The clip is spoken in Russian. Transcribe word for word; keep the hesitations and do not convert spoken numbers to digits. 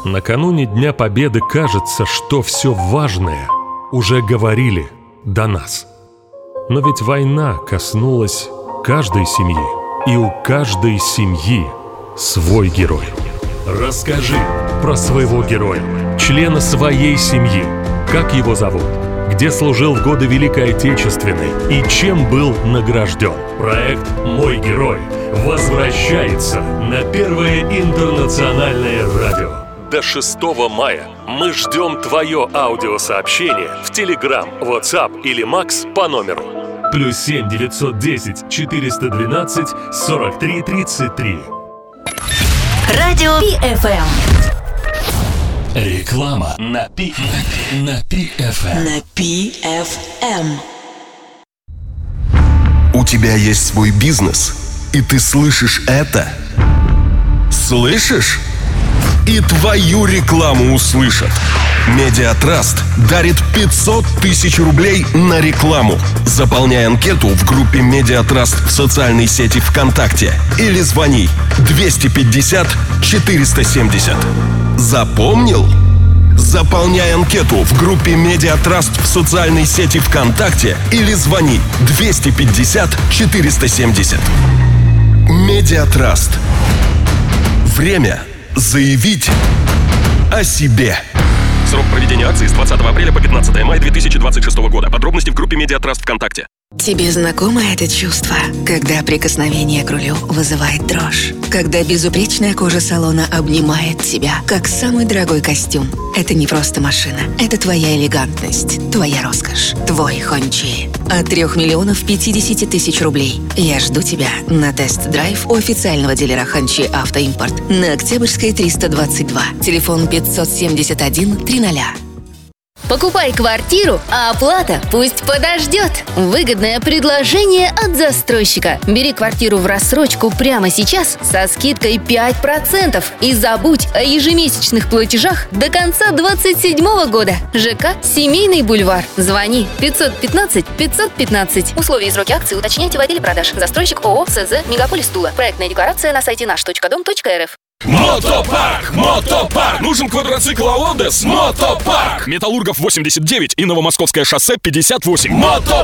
Накануне Дня Победы кажется, что все важное уже говорили до нас. Но ведь война коснулась каждой семьи, и у каждой семьи свой герой. Расскажи про своего героя, члена своей семьи. Как его зовут? Где служил в годы Великой Отечественной и чем был награжден? Проект «Мой герой» возвращается на Первое интернациональное радио. До шестого мая мы ждем твое аудиосообщение в Telegram, WhatsApp или Макс по номеру плюс семь девятьсот десять четыреста двенадцать сорок три тридцать три. Радио Пи Эф Эм. Реклама на Пи на Пи Эф Эм. На Пи Эф Эм. У тебя есть свой бизнес, и ты слышишь это? Слышишь? И твою рекламу услышат. Медиатраст дарит пятьсот тысяч рублей на рекламу. Заполняй анкету в группе Медиатраст в социальной сети ВКонтакте или звони двести пятьдесят четыреста семьдесят. Запомнил? Заполняй анкету в группе Медиатраст в социальной сети ВКонтакте или звони двести пятьдесят четыреста семьдесят. Медиатраст. Время заявить о себе. Срок проведения акции с двадцатого апреля по пятнадцатое мая две тысячи двадцать шестого года. Подробности в группе Медиатраст ВКонтакте. Тебе знакомо это чувство, когда прикосновение к рулю вызывает дрожь? Когда безупречная кожа салона обнимает тебя, как самый дорогой костюм? Это не просто машина, это твоя элегантность, твоя роскошь, твой Хончи. От трех миллионов пятидесяти тысяч рублей. Я жду тебя на тест-драйв у официального дилера Хончи Автоимпорт на Октябрьской триста двадцать два. Телефон пятьсот семьдесят один триста. Покупай квартиру, а оплата пусть подождет. Выгодное предложение от застройщика. Бери квартиру в рассрочку прямо сейчас со скидкой пять процентов и забудь о ежемесячных платежах до конца двадцать седьмого года. ЖК «Семейный бульвар». Звони пятьсот пятнадцать пятьсот пятнадцать. Условия и сроки акции уточняйте в отделе продаж. Застройщик ООО СЗ «Мегаполис Тула». Проектная декларация на сайте наш точка дом точка эр эф. Мотопарк! Мотопарк! Нужен квадроцикл Алодес? Мотопарк! Металлургов восемьдесят девять и Новомосковское шоссе пятьдесят восемь. Мотопарк!